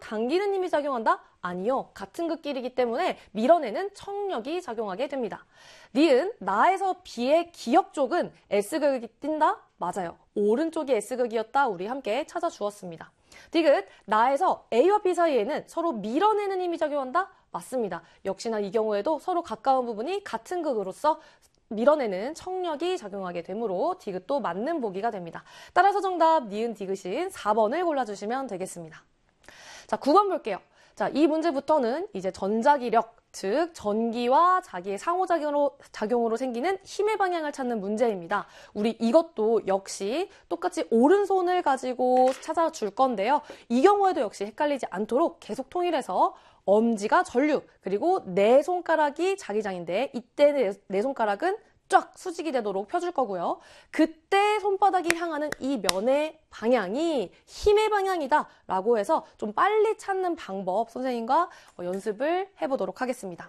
당기는 힘이 작용한다? 아니요. 같은 극끼리이기 때문에 밀어내는 청력이 작용하게 됩니다. 니은 나에서 B의 기역 쪽은 S극이 뛴다? 맞아요. 오른쪽이 S극이었다. 우리 함께 찾아주었습니다. 디귿 나에서 A와 B 사이에는 서로 밀어내는 힘이 작용한다? 맞습니다. 역시나 이 경우에도 서로 가까운 부분이 같은 극으로서 밀어내는 청력이 작용하게 되므로 디귿도 맞는 보기가 됩니다. 따라서 정답 니은 디귿인 4번을 골라주시면 되겠습니다. 자, 9번 볼게요. 자, 이 문제부터는 이제 전자기력, 즉 전기와 자기의 상호작용으로 생기는 힘의 방향을 찾는 문제입니다. 우리 이것도 역시 똑같이 오른손을 가지고 찾아줄 건데요. 이 경우에도 역시 헷갈리지 않도록 계속 통일해서 엄지가 전류, 그리고 네 손가락이 자기장인데 이때 네 손가락은 쫙 수직이 되도록 펴줄 거고요. 그때 손바닥이 향하는 이 면의 방향이 힘의 방향이다 라고 해서 좀 빨리 찾는 방법 선생님과 연습을 해보도록 하겠습니다.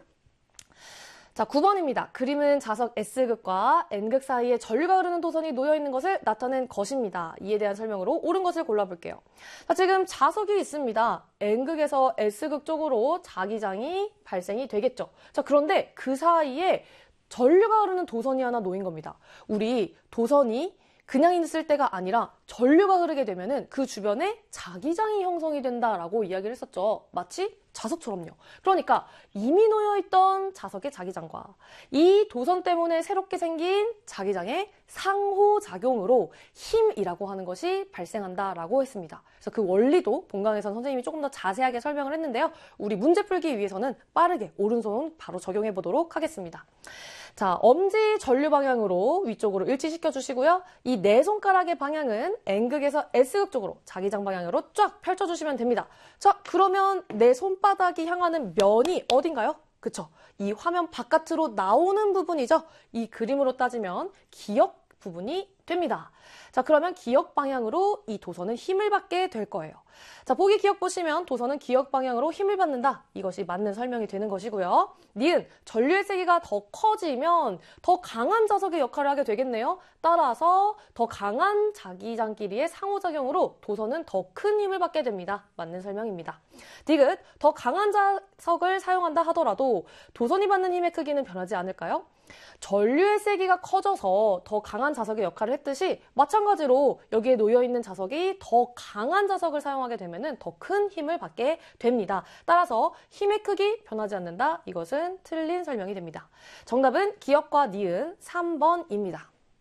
자, 9번입니다. 그림은 자석 S극과 N극 사이에 전류가 흐르는 도선이 놓여있는 것을 나타낸 것입니다. 이에 대한 설명으로 옳은 것을 골라볼게요. 자, 지금 자석이 있습니다. N극에서 S극 쪽으로 자기장이 발생이 되겠죠. 자, 그런데 그 사이에 전류가 흐르는 도선이 하나 놓인 겁니다. 우리 도선이 그냥 있을 때가 아니라 전류가 흐르게 되면은 그 주변에 자기장이 형성이 된다라고 이야기를 했었죠. 마치 자석처럼요. 그러니까 이미 놓여있던 자석의 자기장과 이 도선 때문에 새롭게 생긴 자기장의 상호작용으로 힘이라고 하는 것이 발생한다라고 했습니다. 그래서 그 원리도 본강에서 선생님이 조금 더 자세하게 설명을 했는데요. 우리 문제 풀기 위해서는 빠르게 오른손 바로 적용해 보도록 하겠습니다. 자, 엄지 전류 방향으로 위쪽으로 일치시켜 주시고요. 이 네 손가락의 방향은 N극에서 S극 쪽으로 자기장 방향으로 쫙 펼쳐주시면 됩니다. 자, 그러면 내 손바닥이 향하는 면이 어딘가요? 그쵸? 이 화면 바깥으로 나오는 부분이죠. 이 그림으로 따지면 기역 부분이 됩니다. 자, 그러면 기역 방향으로 이 도선은 힘을 받게 될 거예요. 자, 보기 기역 보시면 도선은 기역 방향으로 힘을 받는다. 이것이 맞는 설명이 되는 것이고요. 니은 전류의 세기가 더 커지면 더 강한 자석의 역할을 하게 되겠네요. 따라서 더 강한 자기장끼리의 상호작용으로 도선은 더 큰 힘을 받게 됩니다. 맞는 설명입니다. 디귿 더 강한 자석을 사용한다 하더라도 도선이 받는 힘의 크기는 변하지 않을까요? 전류의 세기가 커져서 더 강한 자석의 역할을 했듯이 마찬가지로 여기에 놓여있는 자석이 더 강한 자석을 사용하게 되면 더 큰 힘을 받게 됩니다. 따라서 힘의 크기 변하지 않는다. 이것은 틀린 설명이 됩니다. 정답은 기역과 니은 3번입니다.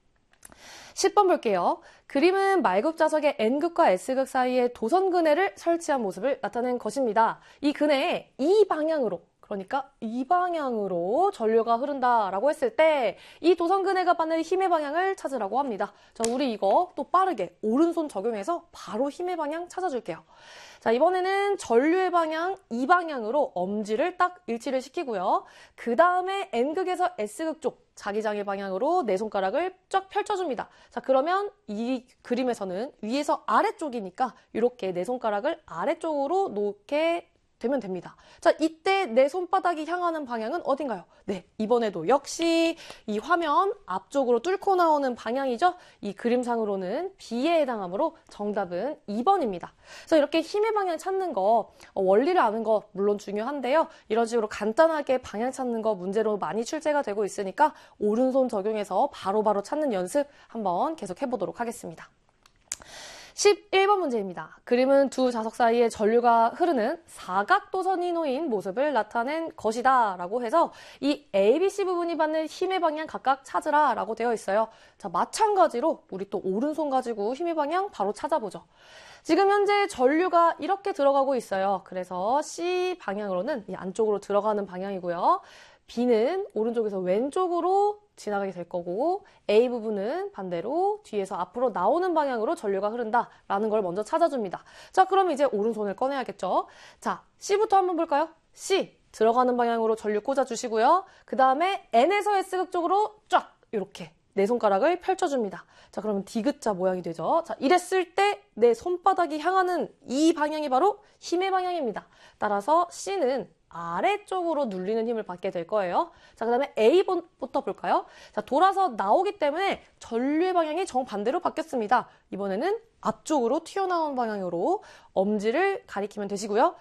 10번 볼게요. 그림은 말굽 자석의 N극과 S극 사이에 도선 그네를 설치한 모습을 나타낸 것입니다. 이 그네에 이 방향으로 그러니까 이 방향으로 전류가 흐른다라고 했을 때 이 도선 그네가 받는 힘의 방향을 찾으라고 합니다. 자, 우리 이거 또 빠르게 오른손 적용해서 바로 힘의 방향 찾아줄게요. 자, 이번에는 전류의 방향 이 방향으로 엄지를 딱 일치를 시키고요. 그 다음에 N극에서 S극 쪽 자기장의 방향으로 네 손가락을 쫙 펼쳐줍니다. 자, 그러면 이 그림에서는 위에서 아래쪽이니까 이렇게 네 손가락을 아래쪽으로 놓게 되면 됩니다. 자, 이때 내 손바닥이 향하는 방향은 어딘가요? 네, 이번에도 역시 이 화면 앞쪽으로 뚫고 나오는 방향이죠. 이 그림상으로는 B에 해당하므로 정답은 2번입니다. 그래서 이렇게 힘의 방향 찾는 거, 원리를 아는 거 물론 중요한데요. 이런 식으로 간단하게 방향 찾는 거 문제로 많이 출제가 되고 있으니까 오른손 적용해서 바로바로 찾는 연습 한번 계속 해보도록 하겠습니다. 11번 문제입니다. 그림은 두 자석 사이에 전류가 흐르는 사각도선이 놓인 모습을 나타낸 것이다 라고 해서 이 A, B, C 부분이 받는 힘의 방향 각각 찾으라 라고 되어 있어요. 자, 마찬가지로 우리 또 오른손 가지고 힘의 방향 바로 찾아보죠. 지금 현재 전류가 이렇게 들어가고 있어요. 그래서 C 방향으로는 이 안쪽으로 들어가는 방향이고요. B는 오른쪽에서 왼쪽으로 지나가게 될 거고 A 부분은 반대로 뒤에서 앞으로 나오는 방향으로 전류가 흐른다라는 걸 먼저 찾아줍니다. 자, 그럼 이제 오른손을 꺼내야겠죠. 자, C부터 한번 볼까요? C, 들어가는 방향으로 전류 꽂아주시고요. 그 다음에 N에서 S극 쪽으로 쫙 이렇게 네 손가락을 펼쳐줍니다. 자, 그러면 디귿자 모양이 되죠. 자, 이랬을 때 내 손바닥이 향하는 이 방향이 바로 힘의 방향입니다. 따라서 C는 아래쪽으로 눌리는 힘을 받게 될 거예요. 자, 그 다음에 A부터 볼까요? 자, 돌아서 나오기 때문에 전류의 방향이 정반대로 바뀌었습니다. 이번에는 앞쪽으로 튀어나온 방향으로 엄지를 가리키면 되시고요.